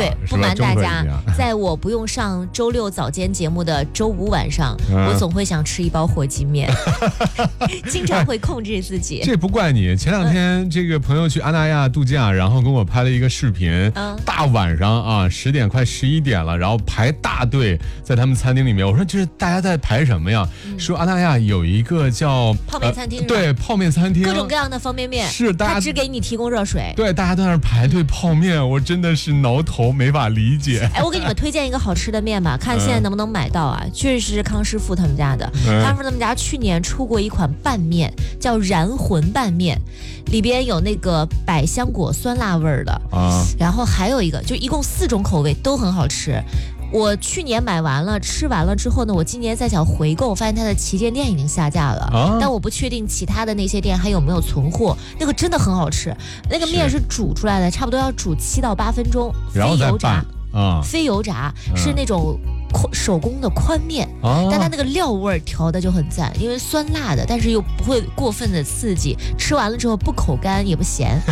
对，不瞒大家，在我不用上周六早间节目的周五晚上，我总会想吃一包火鸡面，经常会控制自己。 这不怪你，前2天这个朋友去阿那亚度假，然后跟我拍了一个视频，大晚上啊10点快11点了，然后排大队在他们餐厅里面。我说这是大家在排什么呀？说阿那亚有一个叫泡面餐厅， 对，泡面餐厅， 各种各样的方便面， 是大家他只给你提供热水， 对，大家都在那排队泡面，我真的是挠头没法理解。 哎，我给你们推荐一个好吃的面吧，看现在能不能买到啊？确实是康师傅他们家的，康师傅他们家去年出过一款拌面，叫燃魂拌面，里边有那个百香果酸辣味儿的啊，然后还有一个，就一共4种口味都很好吃。我去年买完了，吃完了之后呢，我今年再想回购，发现它的旗舰店已经下架了，但我不确定其他的那些店还有没有存货。那个真的很好吃，那个面是煮出来的，差不多要煮7到8分钟，非油炸非油炸，是那种手工的宽面，但它那个料味调的就很赞，因为酸辣的，但是又不会过分的刺激，吃完了之后不口干也不咸。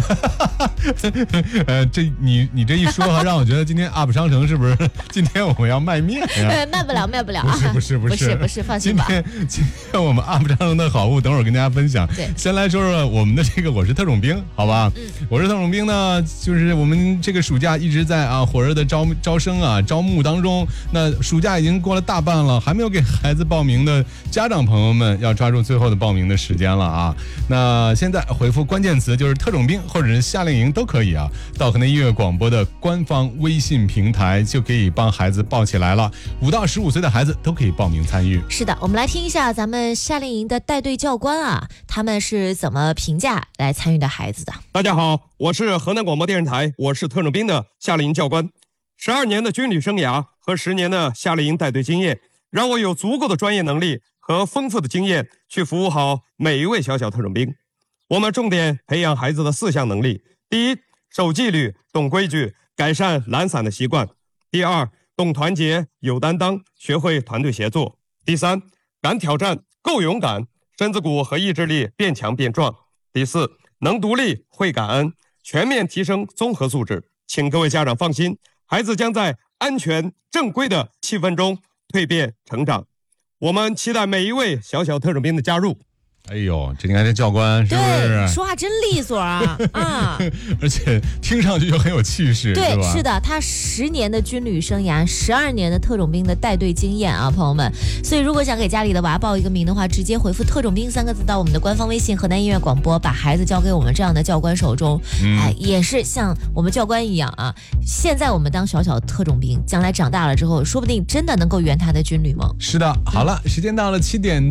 这你这一说哈，让我觉得今天 UP 商城是不是今天我们要卖面？ 卖不了不是， 放心吧。 今天我们 UP 商城的好物，等会儿跟大家分享。 对， 先来说说我们的这个我是特种兵，好吧？我是特种兵呢，就是我们这个暑假一直在火热的招生招募当中。那暑假已经过了大半了，还没有给孩子报名的家长朋友们要抓住最后的报名的时间了啊！那现在回复关键词就是特种兵或者是夏令营都可以啊，到河南音乐广播的官方微信平台就可以帮孩子报起来了，5到15岁的孩子都可以报名参与。 是的，我们来听一下咱们夏令营的带队教官他们是怎么评价来参与的孩子的。 大家好，我是河南广播电视台我是特种兵的夏令营教官。12年的军旅生涯和10年的夏令营带队经验，让我有足够的专业能力和丰富的经验去服务好每一位小小特种兵。我们重点培养孩子的4项能力：第一，守纪律、懂规矩，改善懒散的习惯；第二，懂团结、有担当，学会团队协作；第三，敢挑战、够勇敢，身子骨和意志力变强变壮；第四，能独立、会感恩，全面提升综合素质。请各位家长放心，孩子将在安全正规的气氛中蜕变成长。我们期待每一位小小特种兵的加入。 哎呦，这你看这教官是不是说话真利索啊！ 而且听上去就很有气势。 对，是的，他10年的军旅生涯，12年的特种兵的带队经验朋友们。所以如果想给家里的娃报一个名的话，直接回复特种兵3个字到我们的官方微信河南音乐广播，把孩子交给我们这样的教官手中。也是像我们教官一样现在我们当小小特种兵，将来长大了之后，说不定真的能够圆他的军旅梦。 是的，好了，时间到了7点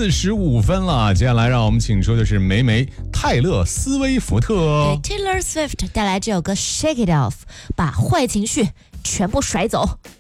45分了。接下来让我们请出的是梅梅泰勒斯威夫特， 对 Taylor Swift 带来这首歌 Shake It Off， 把坏情绪全部甩走。